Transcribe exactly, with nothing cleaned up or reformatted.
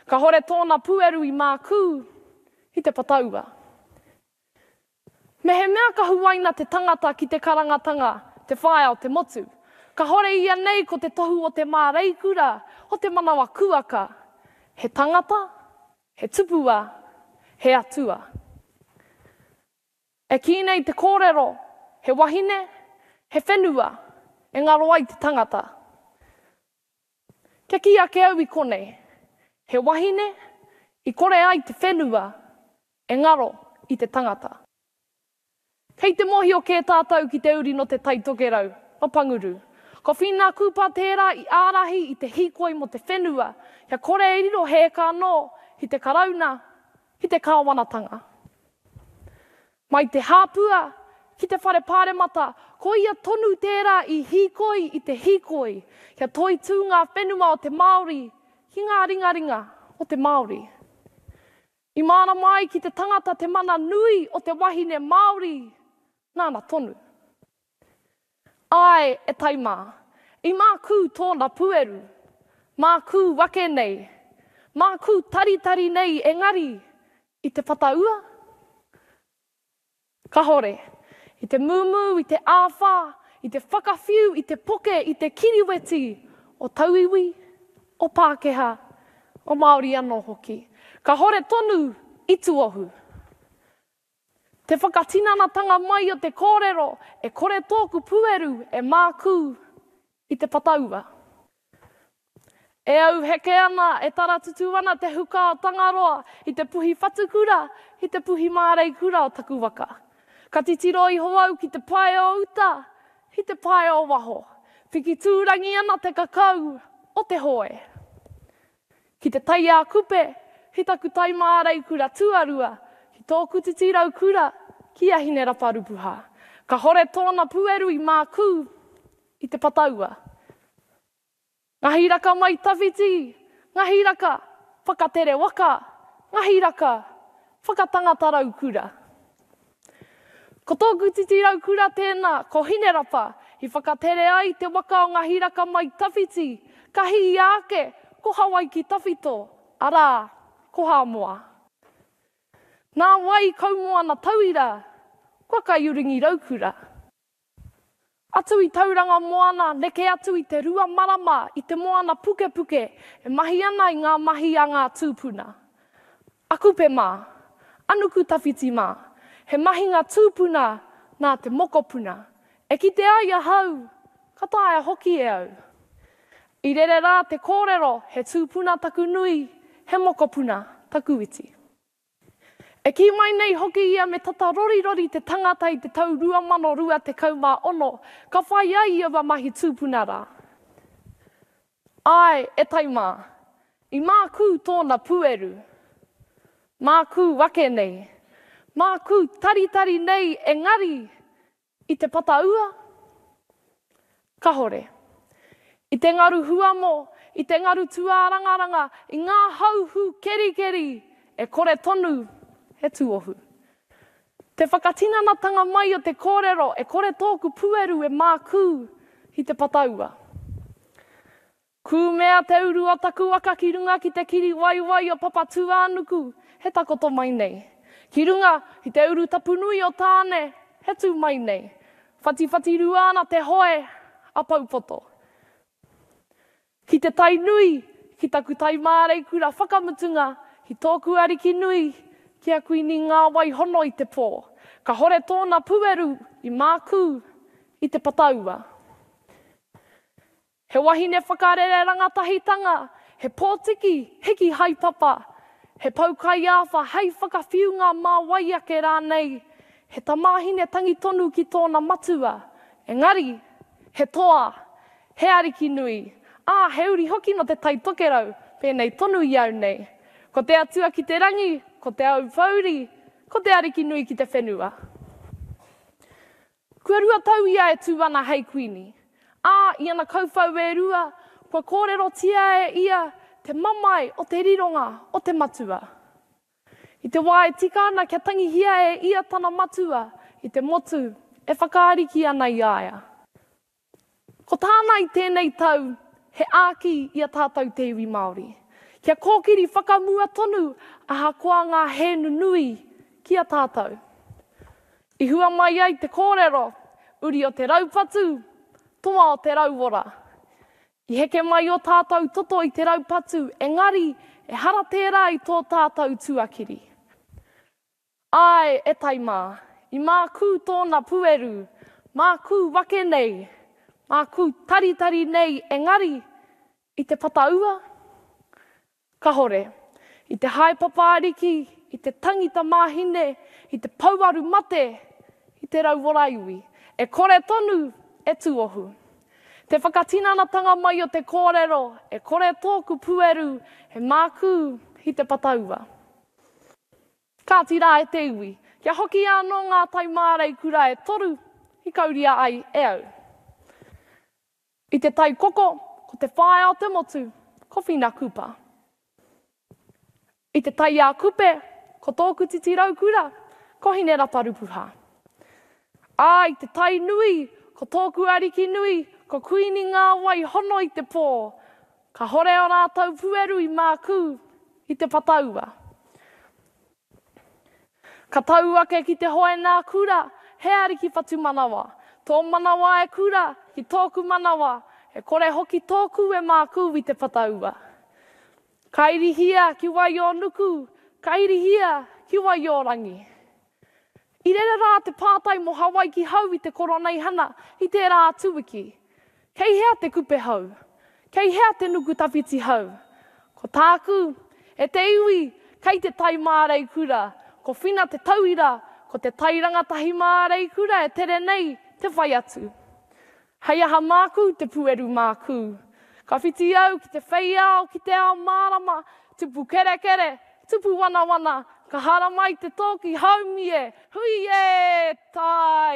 Ka hore tōna pueru i mākū i te pataua. Me he mea ka huaina te tangata ki te karangatanga, te whae o te motu. Ka hore ia nei ko te tohu o te māreikura, o te manawa kuaka. He tangata, he tupua, he atua. E ki nei te kōrero, he wahine, he whenua, e ngaro ai te tangata. Kia ki ake au i konei, he wahine, i kore ai te whenua, e ngaro i te tangata. Kei te mohi o kē tātou ki te uri no te taitokerau, o Panguru. Ko whina kūpā tērā i ārahi i te hikoi mo te whenua, kia kore e riro he ka no, hi te karauna, hi te kāwanatanga. Mai te hāpua, ki te whare pāremata, ko ia tonu tērā i hikoi i te hikoi, kia toi tū ngā whenua o te Māori, ki ngā ringaringa o te Māori. I māna mai ki te tangata te mana nui o te wahine Māori, nāna tonu. Ai, e taimā, i mākū tōna pueru, mākū wake nei, mākū taritari nei engari i te pataua. Ka hore, i te mumu, i te āwha, i te whakawhiu, i te poke, i te kiriweti o tauiwi, o Pākehā, o Māori anō hoki. Ka hore tonu i tuohu. Te whakatinanatanga mai o te kōrero, e kore tōku pueru e mākū i te pataua. E au heke ana, e taratutu ana te huka o Tangaroa, i te puhi whatukura, i te puhi mārei kura o taku waka. Ka titiro i hoau ki te pae o uta, i te pae o waho. Whiki tūrangi ana te kakau o te hoe. Ki te taia kupe, hi taku tai mārei kura tuarua, ki tōku titirau kura, ki ahine raparupuha. Ka hore tōna pueru i mākū i te pataua. Ngahi raka mai tawhiti, ngahi raka whakatere waka, ngahi raka whakatangatarau kura. Ko tōku titirau kura tēnā, ko hine rapa, i whakatere ai te waka o ngahi raka mai tawhiti, kahi i ake, ko hawai ki tawhito, arā, ko hāmoa. Nā wai kaumoa na tauira, kua kai uringi raukura. Atu i tauranga moana, neke atu i te rua marama, i te moana puke puke, e mahi ana i ngā mahi a ngā tūpuna. Akupe mā, anuku tawhiti mā, he mahi ngā tūpuna nā te mokopuna. E ki te aia hau, ka taia hoki e au. I rere rā te kōrero, he tūpuna taku nui, he mokopuna taku iti. E ki mai nei hoki ia me tata rori rori te tangata i te tau rua mano rua te kaumā ono, ka whai ai iwa mahi tūpuna rā. Ai, e taimā, i mākū tōna pueru, mākū wake nei, mākū taritari nei engari i te pataua. Ka hore, i te ngaru huamo, i te ngaru tuārangaranga, i ngā hauhu keri keri, e kore tonu, he tuohu. Te whakatinanatanga mai o te kōrero, e kore tōku pueru e mākū i te pataua. Kū mea te uru o taku waka ki runga ki te kiri wai wai o Papa Tuānuku, he takoto mai nei. Ki runga, i te uru tapunui o tāne, he tū mai nei. Whati whati ruana te hoe a paupoto. Ki te tai nui, ki taku tai mārei kura whakamutunga, ki tōku ariki nui, kia kuini ngā wai hono i te pō. Ka hore tōna pueru i mākū i te pataua. He wahine whakarere rangatahitanga, he pōtiki, hiki haipapa, he paukai āwha, hei whakawhiunga mā waiake rānei, he tamāhine tangi tonu ki tōna matua, engari, he toa, he ariki nui, ā, he uri hoki no te taitokerau, pēnei tonu i au nei. Ko te atua ki te rangi, ko te au whauri, ko te ariki nui ki te whenua. Kua rua tau ia e tūwana hei kuini. Ā, i ana kauwhau e rua, kua kōrero tia e ia te mamai o te rironga o te matua. I te wā e tika ana kia tangi hia e ia tana matua, i te motu e whakaariki ana i aia. Ko tāna i tēnei tau, he āki i a tātou te iwi Māori. Kia kōkiri whakamua tonu aha koa ngā hēnu nui ki a tātou. I hua mai ai te kōrero, uri o te raupatu, toa o te rauora. I heke mai o tātou toto i te raupatu, engari e hara tērā i tō tātou tuakiri. Ai, e taimā, i māku tōna pueru, māku wake nei, māku taritari nei, engari, i te pataua. Ka hore, i te haepapa ariki, i te tangita māhine, i te pauaru mate, i te rauora iwi. E kore tonu, e tuohu. Te whakatinanatanga mai o te kōrero, e kore tōku pueru, he māku i te pataua. Ka tira e te iwi, kia hoki anō ngā taimārei kura e toru, i kauria ai e au. I te tai koko, ko te whae o te motu, ko whina kupa. I te tai a kupe, ko tōku titi raukura, ko hine raparupuha. Ā, i te tai nui, ko tōku ariki nui, ko kuini ngā wai hono i te pō. Ka hore o rātou pueru i māku i te pataua. Ka tau ake ki te hoe nā kura, he ariki whatu manawa. Tō manawa e kura, ki tōku manawa, e kore hoki tōku e māku i te pataua. Ka irihia ki wai o nuku, ka irihia ki wai o rangi. I rere rā te pātai mo Hawaii ki hau i te koronei hana, i te rā tuiki. Kei hea te kupe hau, kei hea te nuku tapiti hau. Ko tāku, e te iwi, kei te tai mārei kura, ko whina te tauira, ko te tai rangatahi mārei kura, e tere nei te whai atu. Hei aha māku, te pueru māku. Ka whiti au ki te whai au, ki te ao mārama, tupu kere kere, tupu wana wana, ka hara mai te tōki haumie, hui e tā